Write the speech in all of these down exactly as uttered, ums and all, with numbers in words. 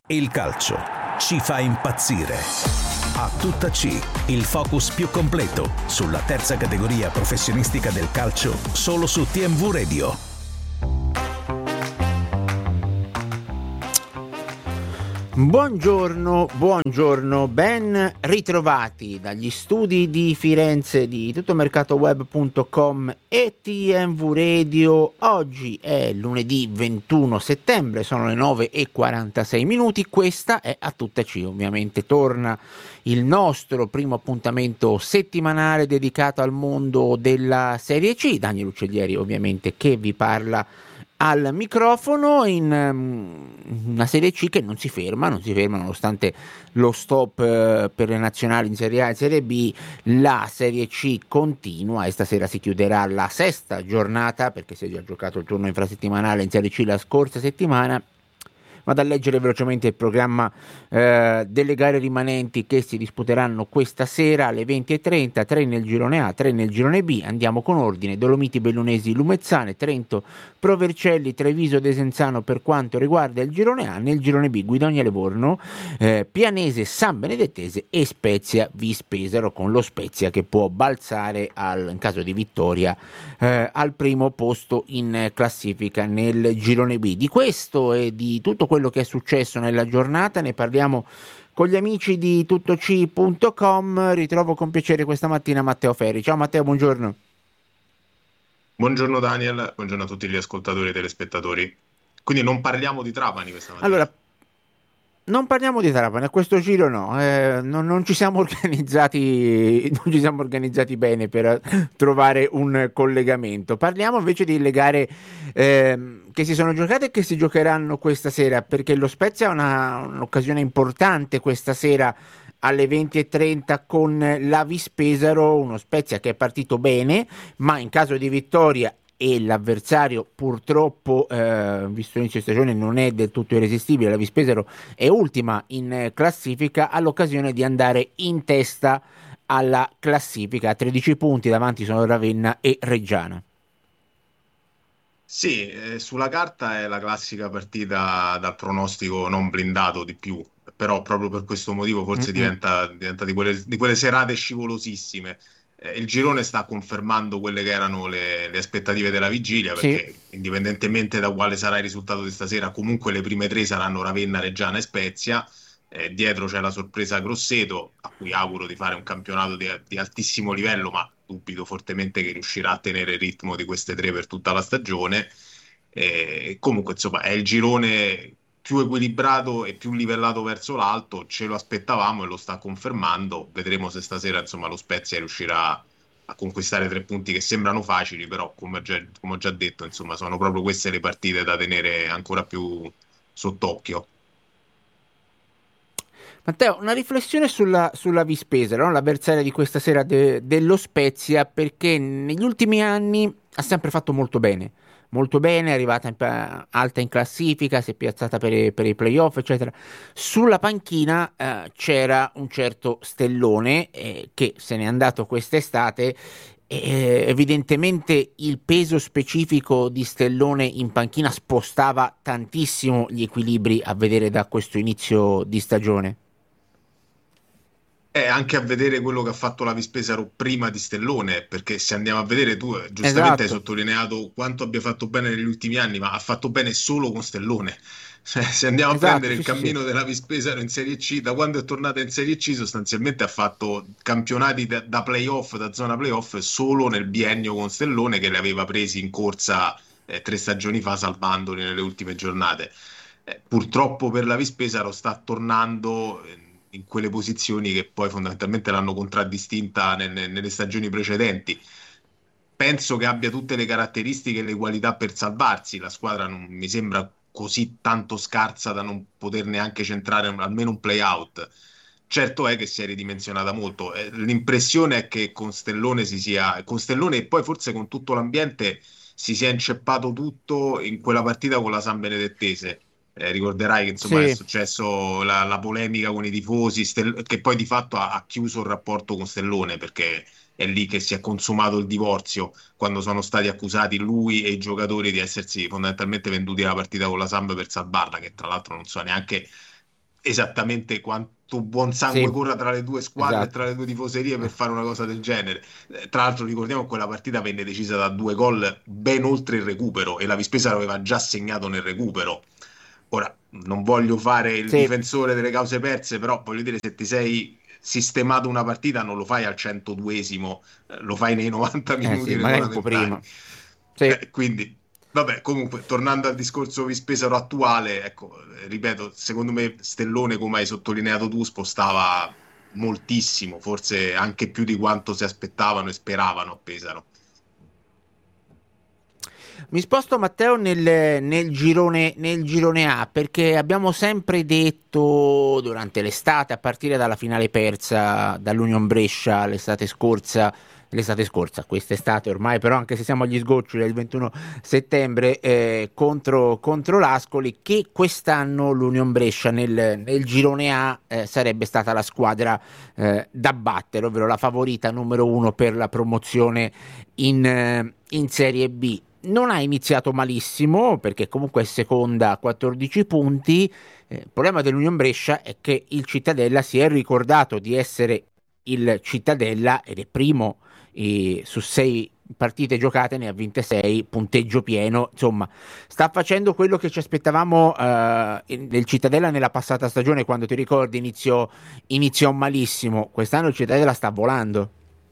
Il calcio ci fa impazzire. A tutta C, il focus più completo sulla terza categoria professionistica del calcio, solo su T M V Radio. Buongiorno, buongiorno, ben ritrovati dagli studi di Firenze di tuttomercatoweb punto com e T M V Radio. Oggi è lunedì ventuno settembre, sono le nove e quarantasei minuti. Questa è A Tutta C, ovviamente torna il nostro primo appuntamento settimanale dedicato al mondo della Serie C. Daniel Uccellieri, ovviamente, che vi parla al microfono in um, una Serie C che non si ferma, non si ferma nonostante lo stop uh, per le nazionali in Serie A e Serie B. La Serie C continua e stasera si chiuderà la sesta giornata, perché si è già giocato il turno infrasettimanale in Serie C la scorsa settimana. Vado a leggere velocemente il programma eh, delle gare rimanenti che si disputeranno questa sera alle venti e trenta, tre nel girone A, tre nel girone B. Andiamo con ordine: Dolomiti Bellunesi Lumezzane, Trento Pro Vercelli, Treviso Desenzano per quanto riguarda il girone A. Nel girone B Guidonia Livorno, eh, Pianese San Benedettese e Spezia Vispesaro, con lo Spezia che può balzare al, in caso di vittoria eh, al primo posto in classifica nel girone B. Di questo e di tutto quello che è successo nella giornata ne parliamo con gli amici di tuttoc punto com. Ritrovo con piacere questa mattina Matteo Ferri. Ciao Matteo, buongiorno. Buongiorno Daniel, buongiorno a tutti gli ascoltatori e telespettatori. Quindi non parliamo di Trapani questa mattina? Allora, non parliamo di Trapani, a questo giro no, eh, non, non ci siamo organizzati non ci siamo organizzati bene per trovare un collegamento. Parliamo invece delle gare eh, che si sono giocate e che si giocheranno questa sera, perché lo Spezia ha una, un'occasione importante questa sera alle venti e trenta con la Vispesaro, uno Spezia che è partito bene, ma in caso di vittoria e l'avversario purtroppo, eh, visto l'inizio di stagione, non è del tutto irresistibile, la Vispesaro è ultima in classifica, ha l'occasione di andare in testa alla classifica. A tredici punti davanti sono Ravenna e Reggiana. Sì, eh, sulla carta è la classica partita dal pronostico non blindato di più, però proprio per questo motivo forse Mm-mm. diventa, diventa di quelle, di quelle serate scivolosissime. Eh, il girone sta confermando quelle che erano le, le aspettative della vigilia, perché Sì. indipendentemente da quale sarà il risultato di stasera, comunque le prime tre saranno Ravenna, Reggiana e Spezia. Eh, dietro c'è la sorpresa Grosseto, a cui auguro di fare un campionato di, di altissimo livello, ma dubito fortemente che riuscirà a tenere il ritmo di queste tre per tutta la stagione. Eh, comunque, insomma, è il girone più equilibrato e più livellato verso l'alto, ce lo aspettavamo e lo sta confermando. Vedremo se stasera, insomma, lo Spezia riuscirà a conquistare tre punti che sembrano facili, però come, già, come ho già detto, insomma, sono proprio queste le partite da tenere ancora più sott'occhio. Matteo, una riflessione sulla, sulla Vispesaro, no? L'avversaria di questa sera de, dello Spezia, perché negli ultimi anni ha sempre fatto molto bene, molto bene, è arrivata in, alta in classifica, si è piazzata per, per i playoff, eccetera. Sulla panchina eh, c'era un certo Stellone eh, che se n'è andato quest'estate. Eh, evidentemente il peso specifico di Stellone in panchina spostava tantissimo gli equilibri a vedere da questo inizio di stagione. E anche a vedere quello che ha fatto la Vispesaro prima di Stellone, perché se andiamo a vedere, tu eh, giustamente Esatto. hai sottolineato quanto abbia fatto bene negli ultimi anni, ma ha fatto bene solo con Stellone. Cioè, se andiamo Esatto, a prendere sì, il sì, cammino sì. della Vispesaro in Serie C, da quando è tornata in Serie C, sostanzialmente ha fatto campionati da, da playoff, da zona playoff, solo nel biennio con Stellone, che li aveva presi in corsa eh, tre stagioni fa, salvandoli nelle ultime giornate. Eh, purtroppo per la Vispesaro sta tornando eh, in quelle posizioni che poi fondamentalmente l'hanno contraddistinta nelle, nelle stagioni precedenti. Penso che abbia tutte le caratteristiche e le qualità per salvarsi. La squadra non mi sembra così tanto scarsa da non poter neanche centrare un- almeno un play-out. Certo è che si è ridimensionata molto. Eh, L'impressione è che con Stellone si sia, con Stellone e poi forse con tutto l'ambiente si sia inceppato tutto in quella partita con la San Benedettese. Eh, ricorderai che insomma è Sì. successo la, la polemica con i tifosi, Stel- che poi di fatto ha, ha chiuso il rapporto con Stellone, perché è lì che si è consumato il divorzio, quando sono stati accusati lui e i giocatori di essersi fondamentalmente venduti la partita con la Samp per salvarla, che tra l'altro non so neanche esattamente quanto buon sangue Sì, corra tra le due squadre e esatto. tra le due tifoserie per fare una cosa del genere. Eh, Tra l'altro ricordiamo che quella partita venne decisa da due gol ben oltre il recupero e la Vispesa l'aveva già segnato nel recupero. Ora, non voglio fare il Sì, difensore delle cause perse, però voglio dire, se ti sei sistemato una partita non lo fai al centoduesimo, eh, lo fai nei novanta eh sì, minuti magari un po' regolamentari. prima. Sì. Eh, quindi, vabbè, comunque, tornando al discorso Vispesaro attuale, ecco, eh, ripeto, secondo me Stellone, come hai sottolineato tu, spostava moltissimo, forse anche più di quanto si aspettavano e speravano a Pesaro. Mi sposto Matteo nel, nel girone, nel girone A perché abbiamo sempre detto durante l'estate, a partire dalla finale persa dall'Union Brescia l'estate scorsa, l'estate scorsa, quest'estate ormai, però anche se siamo agli sgoccioli del ventuno settembre eh, contro, contro l'Ascoli, che quest'anno l'Union Brescia nel, nel girone A eh, sarebbe stata la squadra eh, da battere, ovvero la favorita numero uno per la promozione in, eh, in Serie B. Non ha iniziato malissimo perché comunque è seconda a quattordici punti. Eh, il problema dell'Union Brescia è che il Cittadella si è ricordato di essere il Cittadella ed è primo eh, su sei partite giocate, ne ha vinte sei, punteggio pieno, insomma sta facendo quello che ci aspettavamo eh, del Cittadella nella passata stagione, quando ti ricordi iniziò, iniziò malissimo. Quest'anno il Cittadella sta volando.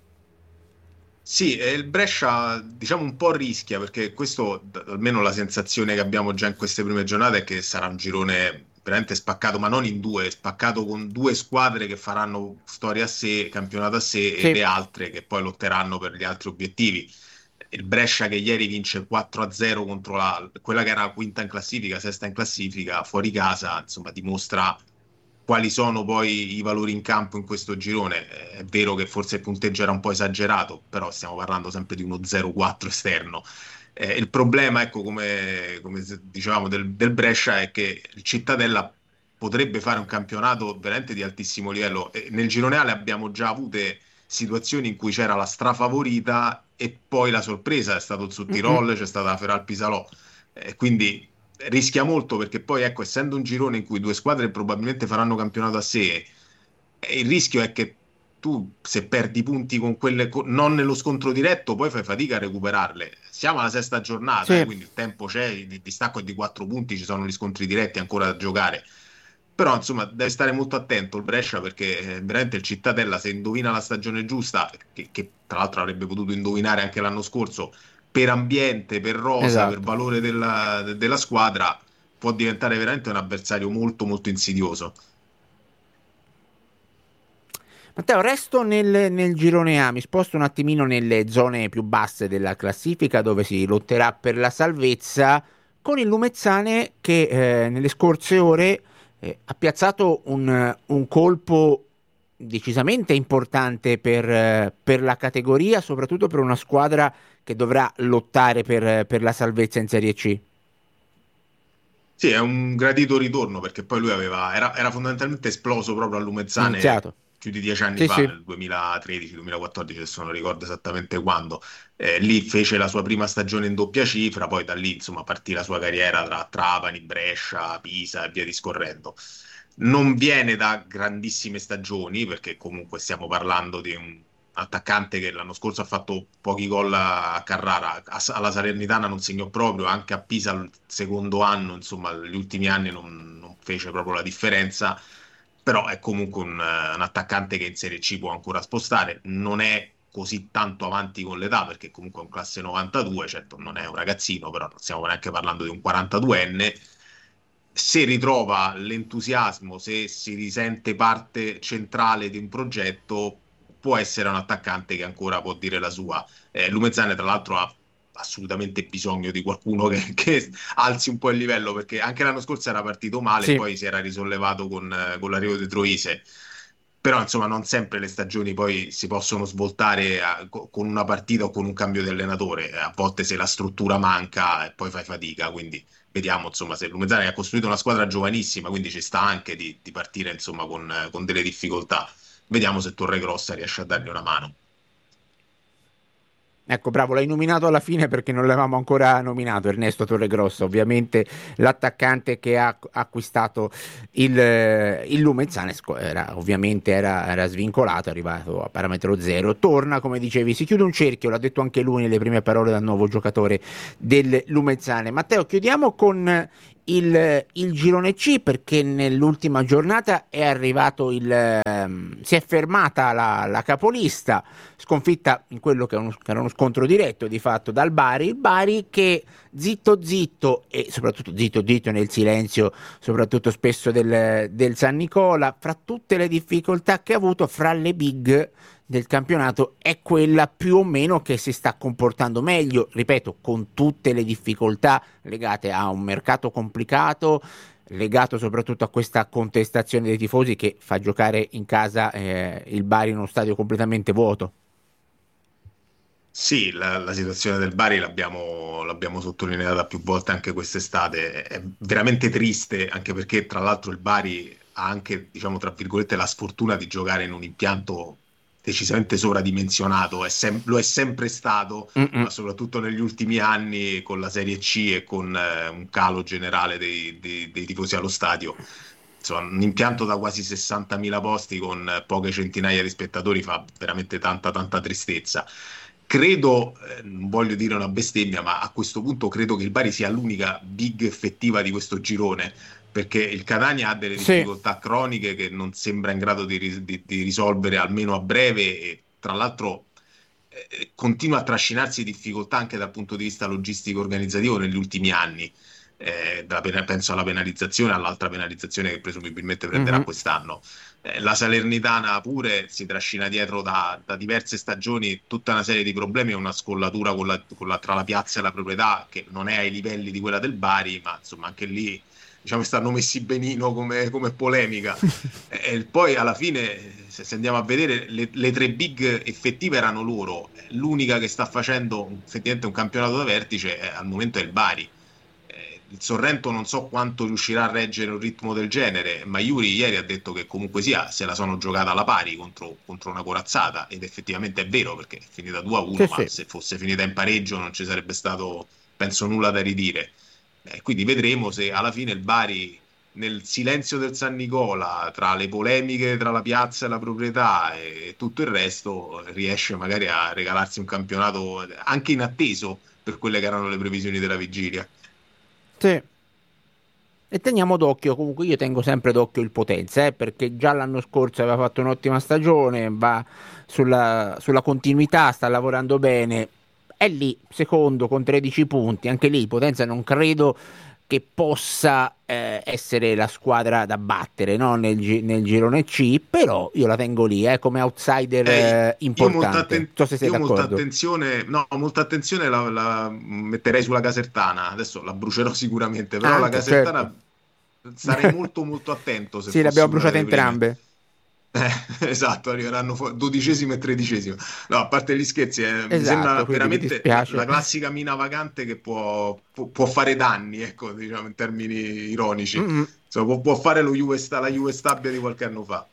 Sì, e il Brescia diciamo un po' rischia perché questo, d- almeno la sensazione che abbiamo già in queste prime giornate è che sarà un girone veramente spaccato, ma non in due, spaccato con due squadre che faranno storia a sé, campionato a sé e Sì. le altre che poi lotteranno per gli altri obiettivi. Il Brescia che ieri vince quattro a zero contro la, quella che era quinta in classifica, sesta in classifica, fuori casa, insomma, dimostra quali sono poi i valori in campo in questo girone. Eh, È vero che forse il punteggio era un po' esagerato, però stiamo parlando sempre di uno zero quattro esterno. Eh, il problema, ecco, come, come dicevamo del, del Brescia, è che il Cittadella potrebbe fare un campionato veramente di altissimo livello. E nel girone A le abbiamo già avute situazioni in cui c'era la strafavorita e poi la sorpresa è stato il Mm-mm. Sud-Tirol, c'è stata la Feral-Pisalò. Eh, quindi rischia molto perché poi, ecco, essendo un girone in cui due squadre probabilmente faranno campionato a sé, eh, il rischio è che tu, se perdi punti con quelle, co- non nello scontro diretto, poi fai fatica a recuperarle. Siamo alla sesta giornata, eh, Sì. quindi il tempo c'è, il distacco è di quattro punti, ci sono gli scontri diretti ancora da giocare. Però, insomma, deve stare molto attento il Brescia perché eh, veramente il Cittadella, se indovina la stagione giusta, che, che tra l'altro avrebbe potuto indovinare anche l'anno scorso, per ambiente, per rosa, per Esatto. valore della, della squadra, può diventare veramente un avversario molto, molto insidioso. Matteo, resto nel, nel girone A, mi sposto un attimino nelle zone più basse della classifica dove si lotterà per la salvezza con il Lumezzane che eh, nelle scorse ore eh, ha piazzato un, un colpo decisamente importante per, eh, per la categoria, soprattutto per una squadra che dovrà lottare per, per la salvezza in Serie C. Sì, è un gradito ritorno perché poi lui aveva, era, era fondamentalmente esploso proprio a Lumezzane Iniziato. più di dieci anni Sì, fa, sì. nel duemilatredici-duemilaquattordici, adesso non ricordo esattamente quando. Eh, lì fece la sua prima stagione in doppia cifra, poi da lì insomma partì la sua carriera tra Trapani, Brescia, Pisa e via discorrendo. Non viene da grandissime stagioni perché comunque stiamo parlando di un attaccante che l'anno scorso ha fatto pochi gol a Carrara, a- alla Salernitana non segnò proprio, anche a Pisa il secondo anno, insomma, gli ultimi anni non, non fece proprio la differenza, però è comunque un, eh, un attaccante che in Serie C può ancora spostare, non è così tanto avanti con l'età perché comunque è un classe novantadue, certo non è un ragazzino, però non stiamo neanche parlando di un quarantaduenne. Se ritrova l'entusiasmo, se si risente parte centrale di un progetto, può essere un attaccante che ancora può dire la sua. Eh, Lumezzane, tra l'altro, ha assolutamente bisogno di qualcuno che, che alzi un po' il livello, perché anche l'anno scorso era partito male e Sì. poi si era risollevato con, eh, con l'arrivo di Troise. Però, insomma, non sempre le stagioni poi si possono svoltare a- co- con una partita o con un cambio di allenatore. A volte se la struttura manca e poi fai fatica, quindi vediamo, insomma, se Lumezzane ha costruito una squadra giovanissima, quindi ci sta anche di, di partire, insomma, con, eh, con delle difficoltà. Vediamo se Torregrossa riesce a dargli una mano. Ecco, bravo, l'hai nominato alla fine perché non l'avevamo ancora nominato, Ernesto Torregrossa, ovviamente l'attaccante che ha acquistato il, il Lumezzane, era, ovviamente era, era svincolato, è arrivato a parametro zero, torna, come dicevi, si chiude un cerchio, l'ha detto anche lui nelle prime parole dal nuovo giocatore del Lumezzane. Matteo, chiudiamo con il, il girone C, perché nell'ultima giornata è arrivato il um, si è fermata la, la capolista, sconfitta in quello che, è uno, che era uno scontro diretto di fatto dal Bari, il Bari che zitto zitto e soprattutto zitto zitto nel silenzio soprattutto spesso del, del San Nicola, fra tutte le difficoltà che ha avuto, fra le big del campionato è quella più o meno che si sta comportando meglio, ripeto, con tutte le difficoltà legate a un mercato complicato, legato soprattutto a questa contestazione dei tifosi che fa giocare in casa eh, il Bari in uno stadio completamente vuoto. Sì, la, la situazione del Bari l'abbiamo, l'abbiamo sottolineata più volte anche quest'estate, è veramente triste, anche perché tra l'altro il Bari ha anche, diciamo, tra virgolette, la sfortuna di giocare in un impianto decisamente sovradimensionato, è sem- lo è sempre stato, Mm-mm. ma soprattutto negli ultimi anni con la Serie C e con eh, un calo generale dei, dei, dei tifosi allo stadio. Insomma, un impianto da quasi sessantamila posti con poche centinaia di spettatori fa veramente tanta tanta tristezza. Credo, eh, non voglio dire una bestemmia, ma a questo punto credo che il Bari sia l'unica big effettiva di questo girone, perché il Catania ha delle difficoltà sì. croniche che non sembra in grado di, di, di risolvere almeno a breve, e tra l'altro eh, continua a trascinarsi difficoltà anche dal punto di vista logistico organizzativo negli ultimi anni. Eh, da, penso alla penalizzazione, all'altra penalizzazione che presumibilmente prenderà mm-hmm. quest'anno. Eh, la Salernitana pure si trascina dietro da, da diverse stagioni tutta una serie di problemi e una scollatura con la, con la, tra la piazza e la proprietà che non è ai livelli di quella del Bari, ma insomma anche lì diciamo stanno messi benino come, come polemica. E poi alla fine, se, se andiamo a vedere, le, le tre big effettive erano loro, l'unica che sta facendo effettivamente un campionato da vertice è, al momento è il Bari. Il Sorrento non so quanto riuscirà a reggere un ritmo del genere, ma Iuri ieri ha detto che comunque sia se la sono giocata alla pari contro, contro una corazzata, ed effettivamente è vero, perché è finita due a uno, sì, ma sì. se fosse finita in pareggio non ci sarebbe stato, penso, nulla da ridire. Eh, quindi vedremo se alla fine il Bari, nel silenzio del San Nicola, tra le polemiche tra la piazza e la proprietà e tutto il resto, riesce magari a regalarsi un campionato anche inatteso per quelle che erano le previsioni della vigilia. Sì. E teniamo d'occhio, comunque io tengo sempre d'occhio il Potenza, eh, perché già l'anno scorso aveva fatto un'ottima stagione, va sulla, sulla continuità, sta lavorando bene, è lì secondo con tredici punti, anche lì il Potenza non credo che possa eh, essere la squadra da battere, no? nel, nel girone C, però io la tengo lì eh, come outsider eh, importante. Io molta, atten- so se sei io d'accordo. molta attenzione, no, molta attenzione la, la metterei sulla Casertana, adesso la brucerò sicuramente, però Anche, la Casertana certo. sarei molto molto attento. Se sì, le abbiamo bruciate entrambe. Eh, esatto, arriveranno fu- dodicesimo e tredicesimo. No, a parte gli scherzi, eh, esatto, mi sembra veramente la classica mina vagante che può, può, può fare danni, ecco, diciamo in termini ironici. Mm-hmm. Insomma, può, può fare lo Juve, la Juve Stabia di qualche anno fa.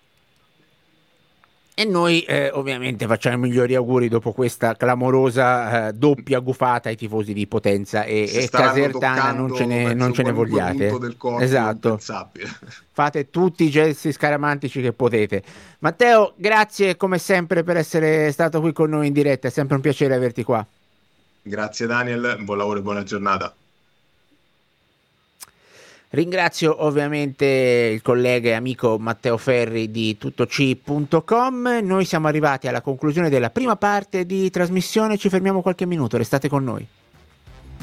E noi eh, ovviamente facciamo i migliori auguri dopo questa clamorosa eh, doppia gufata ai tifosi di Potenza e, e Casertana, non ce ne, non ce ne vogliate. Del corpo, esatto. Fate tutti i gesti scaramantici che potete. Matteo, grazie come sempre per essere stato qui con noi in diretta, è sempre un piacere averti qua. Grazie Daniel, buon lavoro e buona giornata. Ringrazio ovviamente il collega e amico Matteo Ferri di tuttoc punto com. Noi siamo arrivati alla conclusione della prima parte di trasmissione, ci fermiamo qualche minuto, restate con noi.